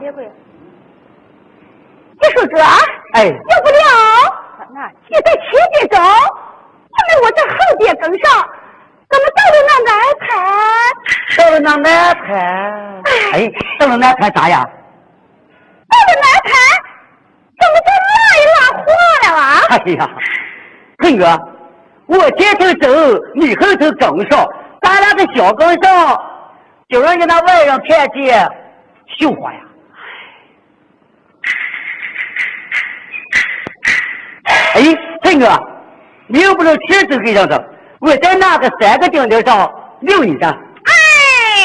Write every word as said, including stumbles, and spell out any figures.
别贵。季叔哥， 哎， 要不了，那现在前边走，因为我在后边跟上，咱们到了那南台。 到了那南台，哎，到了南台啥呀？ 到了南台，咱们再拉一拉货了啊！ 哎呀，坤哥，我前头走，你后头跟上，咱俩这小跟上，就让人家那外人看见，绣花呀！哎，坤哥，你又不能吃走给上走，我在那个三个顶头上留你着。